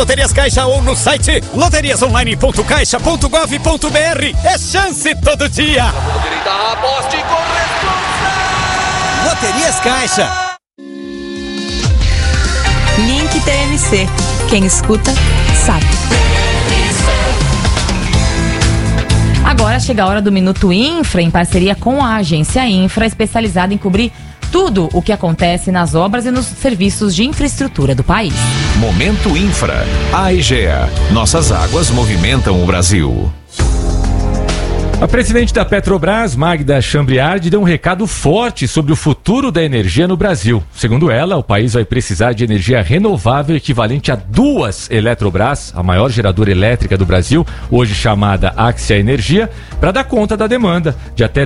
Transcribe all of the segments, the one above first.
Loterias Caixa ou no site loteriasonline.caixa.gov.br. É chance todo dia. Aposte com responsa. Loterias Caixa. Link TMC. Quem escuta, sabe. Agora chega a hora do Minuto Infra, em parceria com a agência Infra, especializada em cobrir tudo o que acontece nas obras e nos serviços de infraestrutura do país. Momento Infra. A Egea. Nossas águas movimentam o Brasil. A presidente da Petrobras, Magda Chambriard, deu um recado forte sobre o futuro da energia no Brasil. Segundo ela, o país vai precisar de energia renovável equivalente a 2 Eletrobras, a maior geradora elétrica do Brasil, hoje chamada Axia Energia, para dar conta da demanda de até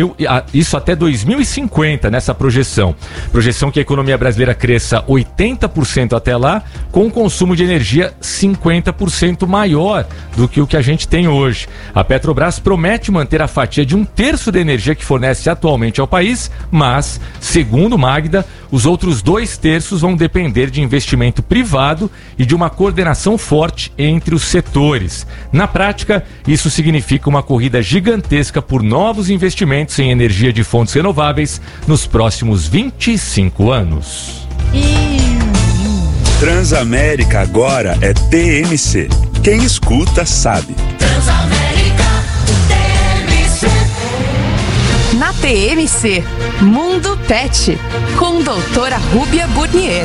2050 nessa projeção. Projeção que a economia brasileira cresça 80% até lá, com um consumo de energia 50% maior do que o que a gente tem hoje. A Petrobras promete manter a fatia de 1/3 da energia que fornece atualmente ao país, mas, segundo Magda, os outros 2/3 vão depender de investimento privado e de uma coordenação forte entre os setores. Na prática, isso significa uma corrida gigantesca por novos investimentos em energia de fontes renováveis nos próximos 25 anos. Transamérica agora é TMC. Quem escuta sabe. Na TMC, Mundo Pet, com doutora Rúbia Burnier.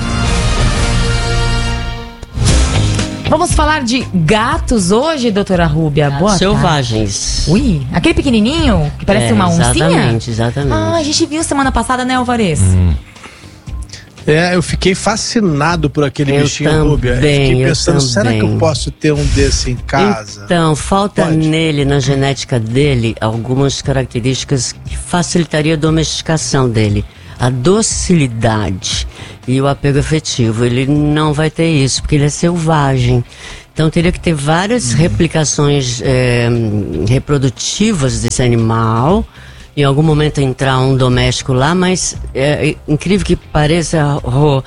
Vamos falar de gatos hoje, doutora Rúbia? Boa selvagens. Tarde. Ui, aquele pequenininho que parece uma oncinha? Exatamente. Ah, a gente viu semana passada, né, Alvarez? Eu fiquei fascinado por aquele bichinho, Rúbia. Eu fiquei pensando, será que eu posso ter um desse em casa? Então, falta nele, na genética dele, algumas características que facilitaria a domesticação dele. A docilidade e o apego afetivo. Ele não vai ter isso, porque ele é selvagem. Então teria que ter várias replicações reprodutivas desse animal. Em algum momento entrar um doméstico lá, mas é incrível que pareça,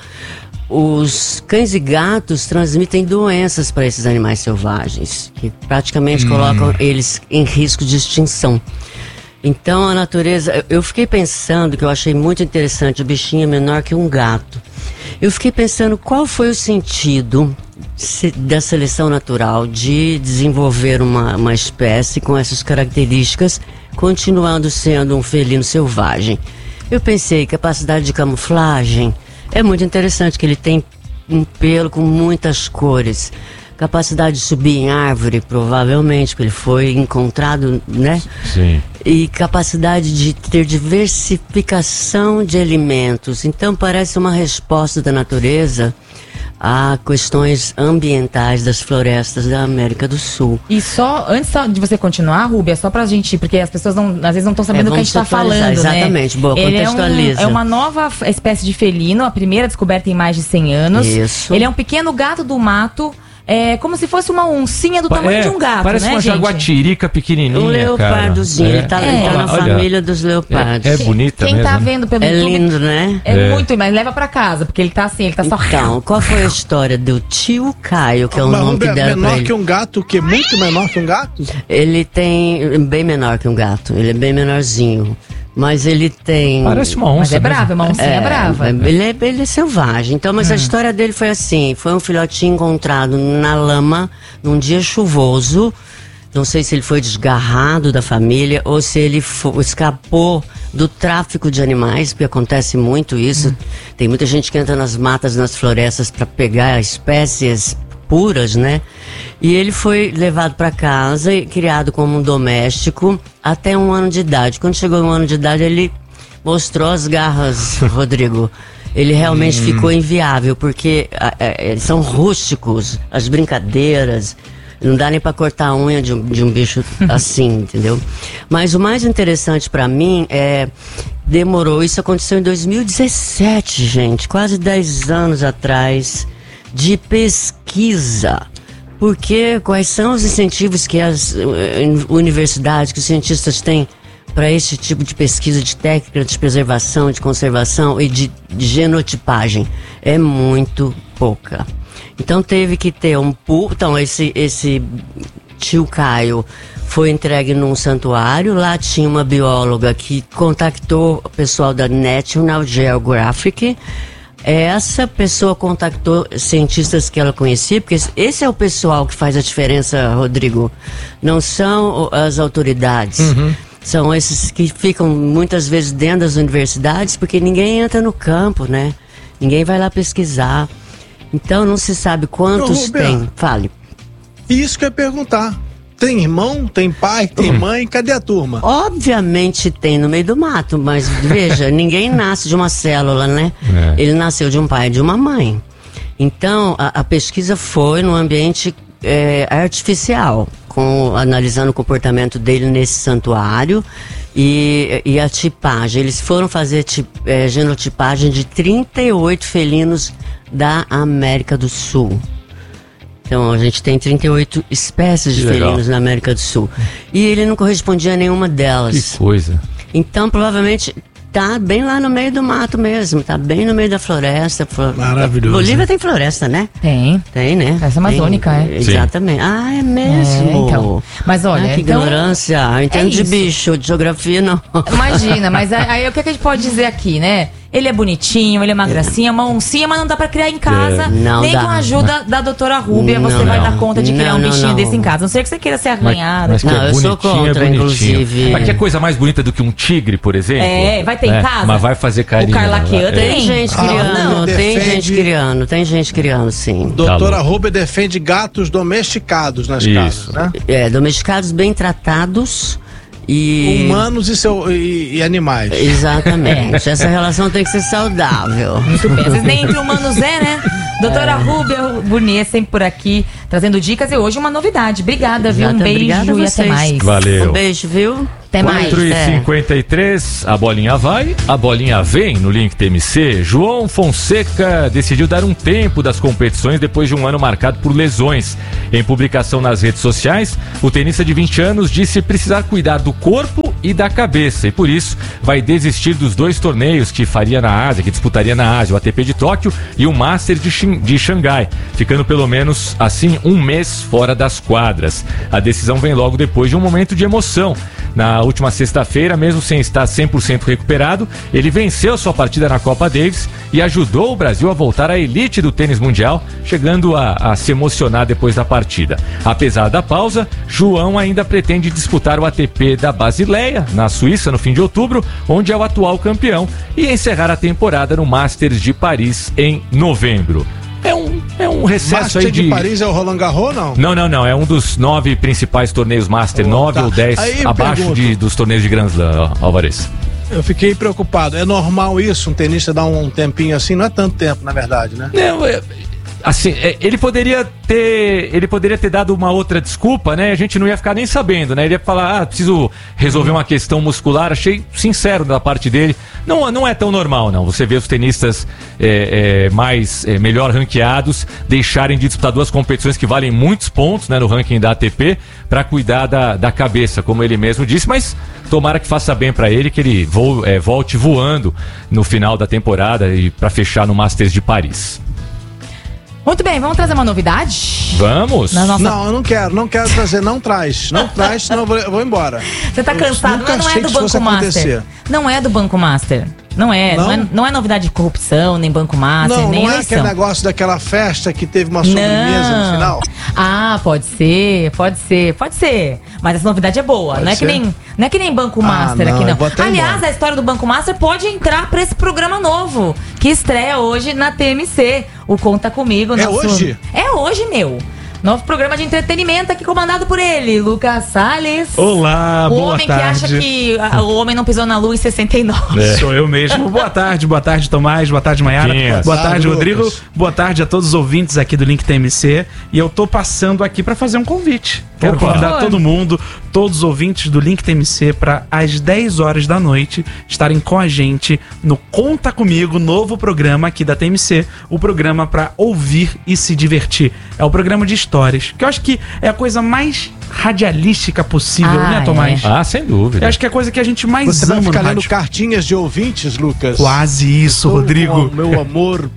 os cães e gatos transmitem doenças para esses animais selvagens, que praticamente colocam eles em risco de extinção. Então a natureza, eu fiquei pensando, que eu achei muito interessante, o bichinho é menor que um gato. Eu fiquei pensando qual foi o sentido da seleção natural de desenvolver uma espécie com essas características, continuando sendo um felino selvagem. Eu pensei, capacidade de camuflagem, é muito interessante que ele tem um pelo com muitas cores. Capacidade de subir em árvore, provavelmente, porque ele foi encontrado, né? Sim. E capacidade de ter diversificação de alimentos. Então parece uma resposta da natureza a questões ambientais das florestas da América do Sul. E só, antes de você continuar, Rúbia, só pra gente, porque as pessoas às vezes não estão sabendo do que a gente tá falando, exatamente, né? Boa, contextualiza. É uma nova espécie de felino, a primeira descoberta em mais de 100 anos. Isso. Ele é um pequeno gato do mato, como se fosse uma oncinha do tamanho de um gato, parece né, uma gente? jaguatirica pequenininha, Um leopardozinho, ele tá na família dos leopardos. É bonita Quem mesmo. tá vendo pelo YouTube... lindo, né? Muito, mas leva pra casa, porque ele tá assim, ele tá só... Então, qual foi a história do tio Caio, que é o nome que deram pra ele? Menor que um gato, que é muito menor que um gato? Ele tem, bem menor que um gato, ele é bem menorzinho. Mas ele tem... Parece uma onça. Mas é brava, é uma oncinha brava. Ele é selvagem. Então, mas a história dele foi assim: foi um filhotinho encontrado na lama num dia chuvoso. Não sei se ele foi desgarrado da família ou se ele escapou do tráfico de animais, porque acontece muito isso. Tem muita gente que entra nas matas, nas florestas para pegar espécies puras, né? E ele foi levado para casa e criado como um doméstico até 1 ano de idade. Quando chegou 1 ano de idade, ele mostrou as garras, Rodrigo. Ele realmente ficou inviável, porque eles são rústicos, as brincadeiras. Não dá nem para cortar a unha de um bicho assim, entendeu? Mas o mais interessante para mim demorou, isso aconteceu em 2017, gente, quase 10 anos atrás, de pesquisa. Porque quais são os incentivos que as universidades, que os cientistas têm para esse tipo de pesquisa, de técnica de preservação, de conservação e de genotipagem? É muito pouca. Então teve que ter Então esse tio Caio foi entregue num santuário. Lá tinha uma bióloga que contactou o pessoal da National Geographic. Essa pessoa contactou cientistas que ela conhecia, porque esse é o pessoal que faz a diferença, Rodrigo. Não são as autoridades. São esses que ficam muitas vezes dentro das universidades, porque ninguém entra no campo, né? Ninguém vai lá pesquisar. Então não se sabe quantos tem. Fale. Isso que eu ia perguntar. Tem irmão, tem pai, tem mãe, cadê a turma? Obviamente tem no meio do mato, mas veja, ninguém nasce de uma célula, né? Ele nasceu de um pai e de uma mãe. Então a pesquisa foi num ambiente artificial, analisando o comportamento dele nesse santuário e a tipagem. Eles foram fazer genotipagem de 38 felinos da América do Sul. Então a gente tem 38 espécies de felinos na América do Sul. E ele não correspondia a nenhuma delas. Que coisa. Então provavelmente tá bem lá no meio do mato mesmo, tá bem no meio da floresta. Maravilhoso. Bolívia tem floresta, né? Tem, né? Floresta amazônica, Exatamente. Ah, é mesmo? Então. Mas olha, que ignorância. Eu entendo de bicho, de geografia não. Imagina, mas aí o que a gente pode dizer aqui, né? Ele é bonitinho, ele é uma gracinha, uma oncinha, mas não dá pra criar em casa. Nem com a ajuda da doutora Rúbia você vai dar conta de criar um bichinho desse em casa. A não ser que você queira ser arranhado. Mas eu sou contra, inclusive. Mas que coisa mais bonita do que um tigre, por exemplo? Vai ter em casa? Mas vai fazer carinho. O Carlaquian tem gente criando, tem gente criando, sim. Doutora Rúbia defende gatos domesticados nas casas, né? Domesticados bem tratados. Humanos e animais. Exatamente. Essa relação tem que ser saudável. Muito bem. Às vezes nem entre humanos né? Doutora Rúbia Burnier sempre por aqui, trazendo dicas. E hoje uma novidade. Obrigada, viu? Um beijo e até mais. Valeu. Um beijo, viu? Até mais. 4h53, a bolinha vai, a bolinha vem no Link TMC. João Fonseca decidiu dar um tempo das competições depois de um ano marcado por lesões. Em publicação nas redes sociais, o tenista de 20 anos disse precisar cuidar do corpo e da cabeça e por isso vai desistir dos 2 torneios que faria na Ásia, que disputaria na Ásia, o ATP de Tóquio e o Masters de Xangai, ficando pelo menos assim um mês fora das quadras. A decisão vem logo depois de um momento de emoção. Na última sexta-feira, mesmo sem estar 100% recuperado, ele venceu sua partida na Copa Davis e ajudou o Brasil a voltar à elite do tênis mundial, chegando a se emocionar depois da partida. Apesar da pausa, João ainda pretende disputar o ATP da Basileia, na Suíça, no fim de outubro, onde é o atual campeão, e encerrar a temporada no Masters de Paris em novembro. É um recesso Master aí de Paris é o Roland Garros, não? Não. É um dos 9 principais torneios Master, 9 ou 10 aí abaixo dos torneios de Grand Slam, Alvarez. Eu fiquei preocupado. É normal isso, um tenista dar um tempinho assim? Não é tanto tempo, na verdade, né? Não, assim, ele poderia ter dado uma outra desculpa, né? A gente não ia ficar nem sabendo, né? Ele ia falar, preciso resolver uma questão muscular. Achei sincero da parte dele. Não é tão normal, não. Você vê os tenistas melhor ranqueados deixarem de disputar 2 competições que valem muitos pontos, né, no ranking da ATP, para cuidar da cabeça, como ele mesmo disse, mas tomara que faça bem para ele, que ele volte voando no final da temporada e para fechar no Masters de Paris. Muito bem, vamos trazer uma novidade? Vamos! Não, eu não quero trazer, não traz, senão eu vou embora. Você tá cansado, mas não é do Banco Master. Não é do Banco Master. Não é novidade de corrupção, nem Banco Master, nem eleição. Não é aquele negócio daquela festa que teve uma sobremesa no final? Ah, pode ser. Mas essa novidade é boa. Não é que nem Banco Master aqui, não. Aliás, a história do Banco Master pode entrar pra esse programa novo, que estreia hoje na TMC. O Conta Comigo. Hoje? É hoje, meu. Novo programa de entretenimento aqui comandado por ele, Lucas Salles. Olá, boa tarde. O homem que acha que o homem não pisou na lua em 69. Sou eu mesmo. Boa tarde, Tomás. Boa tarde, Maiara. Boa tarde, Rodrigo. Lucas. Boa tarde a todos os ouvintes aqui do Link TMC. E eu tô passando aqui para fazer um convite. Quero convidar todo mundo, todos os ouvintes do Link TMC, para às 10 horas da noite estarem com a gente no Conta Comigo, novo programa aqui da TMC, o programa para ouvir e se divertir. É o programa de histórias, que eu acho que é a coisa mais radialística possível, né, Tomás? Ah, sem dúvida. Eu acho que é a coisa que a gente mais Você ama vai ficar no lendo rádio. cartinhas de ouvintes, Lucas? Quase isso, Rodrigo. Com o meu amor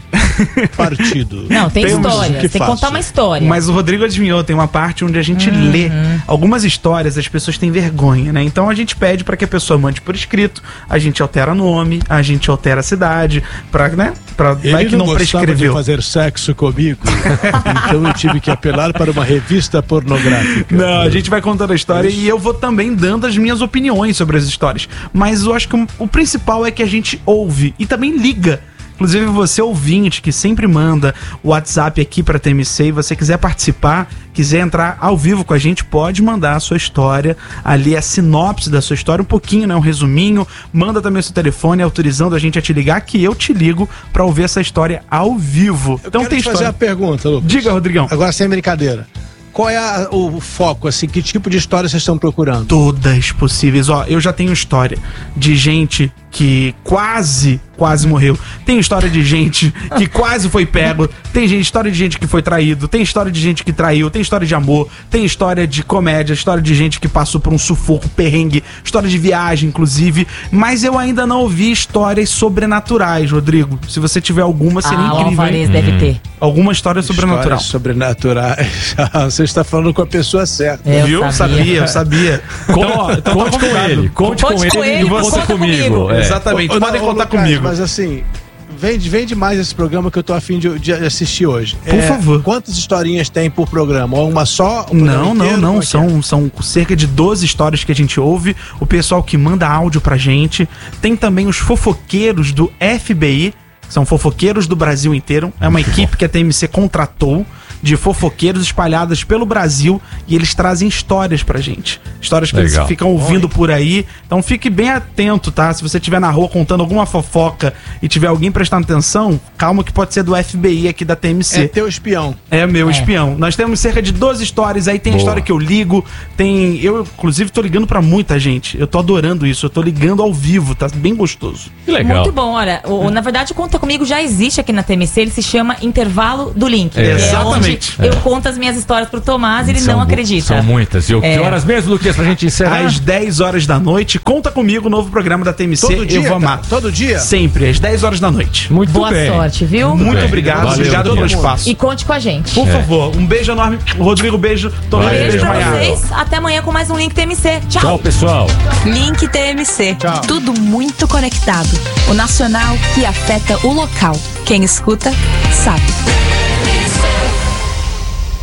partido. Não, tem história. Tem que contar uma história. Mas o Rodrigo adivinhou, tem uma parte onde a gente lê algumas histórias, as pessoas têm vergonha, né? Então a gente pede pra que a pessoa mande por escrito, a gente altera nome, a gente altera a cidade, pra, né? Vai que não prescreveu. De fazer sexo comigo, então eu tive que apelar para uma revista pornográfica. Não, a gente vai contando a história e eu vou também dando as minhas opiniões sobre as histórias. Mas eu acho que o principal é que a gente ouve e também liga. Inclusive você ouvinte que sempre manda o WhatsApp aqui para TMC e você quiser participar, quiser entrar ao vivo com a gente, pode mandar a sua história, ali a sinopse da sua história, um pouquinho, né, um resuminho, manda também o seu telefone autorizando a gente a te ligar, que eu te ligo para ouvir essa história ao vivo. Então tem história. Fazer a pergunta, Lucas. Diga, Rodrigão. Agora sem brincadeira. Qual é o foco, assim, que tipo de história vocês estão procurando? Todas possíveis. Ó, eu já tenho história de gente que quase morreu. Tem história de gente que quase foi pego. Tem história de gente que foi traído. Tem história de gente que traiu. Tem história de amor. Tem história de comédia. História de gente que passou por um sufoco, perrengue. História de viagem, inclusive. Mas eu ainda não ouvi histórias sobrenaturais, Rodrigo. Se você tiver alguma, seria incrível. O Alvarez deve ter. Alguma história sobrenatural. Sobrenaturais. Você está falando com a pessoa certa. Viu? Eu sabia. Conte com ele. Conte com ele e você comigo. Exatamente. Podem contar comigo. Mas assim, vem demais esse programa que eu tô afim de assistir hoje. Por favor. Quantas historinhas tem por programa? Ou uma só? Não. São cerca de 12 histórias que a gente ouve. O pessoal que manda áudio pra gente. Tem também os fofoqueiros do FBI. São fofoqueiros do Brasil inteiro. É uma equipe que a TMC contratou de fofoqueiros espalhadas pelo Brasil e eles trazem histórias pra gente. Histórias que eles ficam ouvindo por aí. Então fique bem atento, tá? Se você estiver na rua contando alguma fofoca e tiver alguém prestando atenção, calma que pode ser do FBI aqui da TMC. É teu espião. É meu espião. Nós temos cerca de 12 histórias aí. Tem a história que eu ligo. Eu, inclusive, tô ligando pra muita gente. Eu tô adorando isso. Eu tô ligando ao vivo. Tá bem gostoso. Que legal. Muito bom. Olha, na verdade, Conta Comigo já existe aqui na TMC. Ele se chama Intervalo do Link. Exatamente. Eu conto as minhas histórias pro Tomás e ele não acredita. São muitas. E que horas mesmo, Luquinhas, pra gente encerrar? Às 10 horas da noite. Conta Comigo, novo programa da TMC. Todo dia, eu vou amar. Todo dia? Sempre, às 10 horas da noite. Muito Boa bem. sorte, viu? Muito obrigado. Valeu, Obrigado pelo espaço. E conte com a gente. Por favor, um beijo enorme. Rodrigo, beijo. Tomás, Beijo pra Maiara. vocês. Até amanhã com mais um Link TMC. Tchau. Tchau, pessoal. Link TMC. Tchau. Tudo muito conectado. O nacional que afeta o local. Quem escuta, sabe.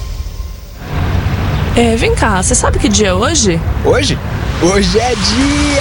Vem cá, você sabe que dia é hoje? Hoje? Hoje é dia